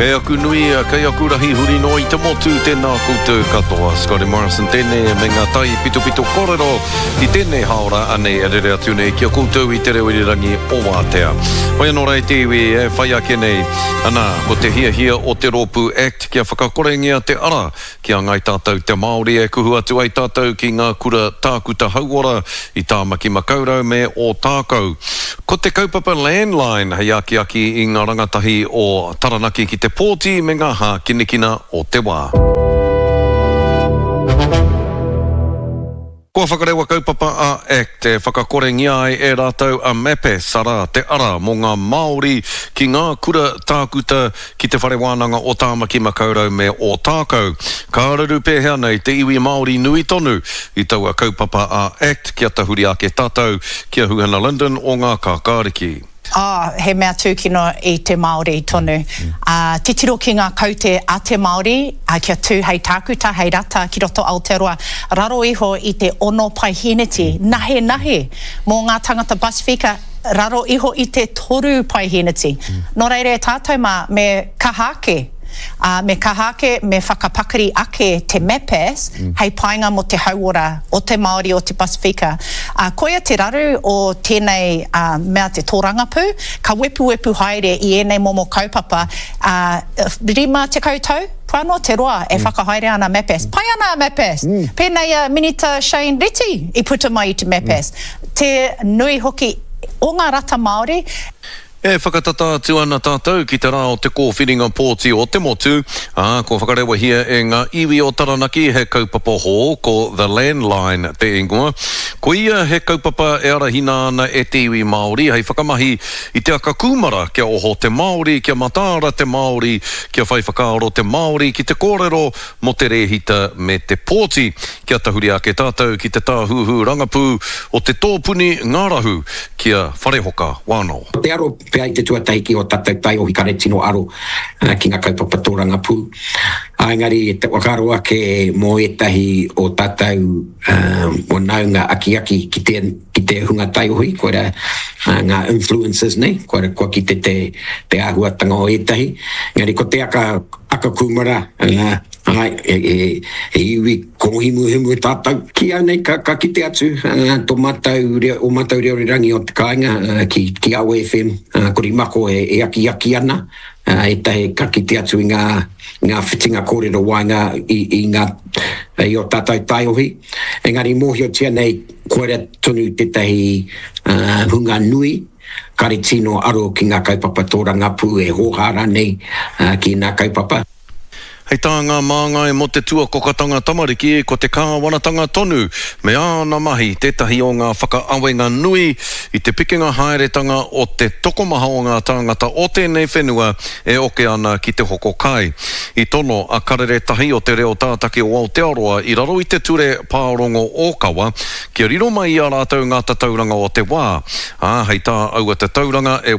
Kei aku nui, kei aku rahi huri no I te motu tēnā koutou katoa. Scotty Morrison tēnei me ngā tai pito korero I tēnei haora anei e rere atu nei kia koutou I te reo irirangi o Wātea. Wai anō rei te iwi e whai ake nei. Ana, ko te hia o te Ropu Act kia whakakorengia te ara kia ngai tātou te Māori e kuhu atu ai tātou ki ngā kura tākuta hauora I tā maki makaurau me o tākau. Ko te kaupapa landline hei aki I ngā rangatahi o Taranaki ki te pōti me ngā hā kinekina o te wā. Kua whakarewa kaupapa a Act e whakakorengia ai e rātou a mepe sara te ara mō ngā Māori ki ngā kura tākuta ki te whare wānanga o tāmaki makaurau me o tākau. Ka araru pēhea nei te iwi Māori nui tonu I taua kaupapa a Act kia tahuri ake tātou kia Huhana London o ngā kākāriki. He mea tūkino I te Māori tonu. Titiro ki ngā kaute a te Māori, kia tū hei tākuta, hei rata, ki roto Aotearoa, raro iho I te ono paihiniti, nahe mō ngā tangata Pasifika, raro iho I te toru paihiniti. Nō reire tātou me kahake, me kahake, me whakapakari ake te mepes, hei painga mo te hauora o te Māori o te Pasifika. Koia te raru o tēnei mea te tōrangapū, ka wepu haere I enei momo kaupapa, rima te koutou, whanau te roa e whakahaere ana mepes. Pai ana mepes. Pēnei Minita Shane Reti I puta mai I te mepes. Te nui hoki o ngā rata Māori, E whakatata atu ana tātou ki te rā o te kōwhiringa pōti o te motu. Ko whakarewa hia e ngā iwi o Taranaki he kaupapa ho ko The Landline te ingoa. Ko ia he kaupapa e arahina ana e te iwi Māori. Hei whakamahi I te aka kūmara kia oho te Māori, kia matāra te Māori, kia whai whakaaro te Māori ki te kōrero mo te rehita me te pōti. Kia tahuri ake tātou ki te tāhuhu rangapū o te tōpuni ngārahu kia wharehoka wānau. Te aro pea I te tuataiki o tātou tai o hikare tino aro ki ngā kaupapa tōranga pū. Engari te wakaro ake mō etahi o tātou o naunga aki ki te hunga taiohi, koera ngā influences nei, koera kua ki te ahuatanga o etahi. Engari ko te aka kumara, e iwi kongimu tātou ki au nei ka kite atu o matau reo rangi o te kāinga ki au FM kori mako e aki ana e tahe ka kite atu I ngā whitinga kōrero wainga I ngā o tātou taiohi. Engari mōhio tia nei koera tonu te tahi hunga nui kare tino aro ki ngā kaupapa tōranga pū e hōhara nei ki ngā kaupapa. Hei tā ngā māngai mo te tua kokatanga tamariki ko te kāwanatanga tonu me āna mahi tētahi o ngā whakaawenga nui I te pikinga haeretanga o te tokomaha o ngā tāngata o tēnei whenua e oke ana ki te hoko kai. I tono a karere tahi o te reo tātaki o Aotearoa I raro I te ture pārongo o kawa kia riro mai I a rātou ngā tauranga o te wā. Hei tā aua te tauranga e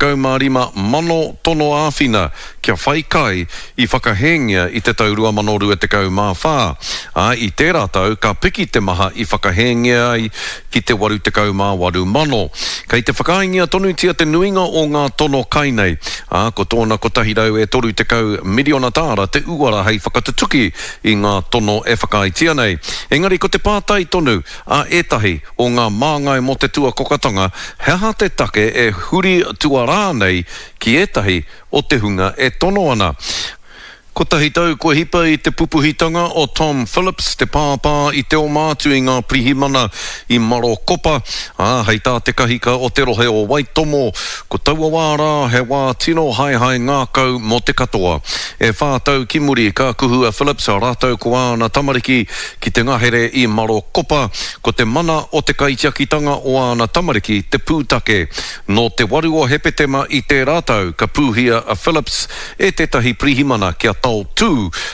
85 mano tono āwhina kia whai kai I whakahengia I te taurua manoru e te kau mā whā. I te rātau, ka piki te maha I whakahengia ai ki te 88 mano. Kei te whakahengia tonu tia te nuinga o ngā tono kainei. Ko tōna ko tahirau e toru te kau miliona tāra te uara hei whakatutuki I ngā tono e whakaitia nei. Engari ko te pātai tonu a etahi o ngā māngai mo te tua kokatanga heha te take e huri tua rā nei ki etahi o te hunga e tono ana. Ko tahi tau kua hipa I te pupuhitanga o Tom Phillips, te pāpā I te o mātu I ngā prihimana I Marokopa. Hei tā te kahika o te rohe o Waitomo, ko taua wārā he wā tino hai ngākau mo te katoa. E whātau ki muri ka kuhua Phillips a rātau ko āna tamariki ki te ngahere I Marokopa, ko te mana o te kaitiakitanga o āna tamariki te pūtake. No te waru o hepetema I te rātau ka pūhia a Phillips e tētahi prihimana kia tau tū,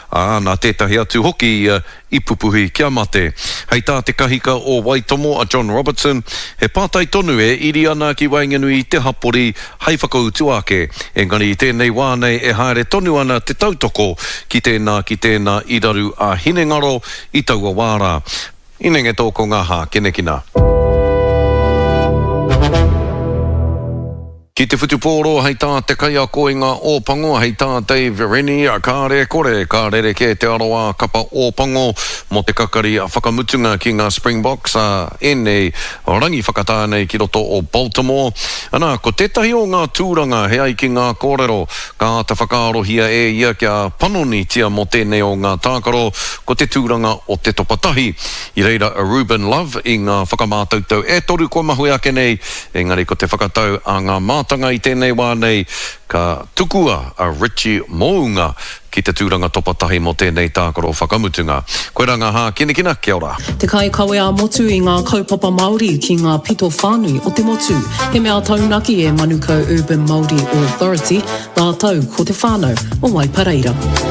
nā tētahi atu hoki I pupuhi kia mate. Hei tā te kahika o Waitomo a John Robertson, he pātai tonu e iri ana ki Wainganui I te hapori hei whakautu ake. Engari tēnei wānei e haere tonu ana te tautoko ki tēnā I raru a Hinengaro I taua wārā. Inenge tōko ngā hā kenekina. Ki te whutupōro hei tā te kai a koe ngā ōpango, hei tā te Vereni, a kāre kore, ka rere ke te aroa kapa ōpango mo te kakari a whakamutunga ki ngā Springboks, ene rangi whakatānei ki roto o Baltimore. Ana, ko tētahi o ngā tūranga he ai ki ngā kōrero, ka te whakaarohia ia kia panoni tia mo tēnei o ngā tākaro, ko te tūranga o te topatahi. I reira Ruben Love i ngā whakamātautau e toru ko mahui ake nei, engari ko te whakatau a ngā mātanga i tēnei wā nei, ka tukua a Richie Mounga ki te tūranga topatahi mo tēnei tākaro whakamutunga. Koe ranga hā, kina, kia ora. Te kai kawe a motu i ngā kaupapa Māori ki ngā pito whānui o te motu. He mea taunaki e Manukau Urban Māori Authority, rātau ko te whānau o Waipareira.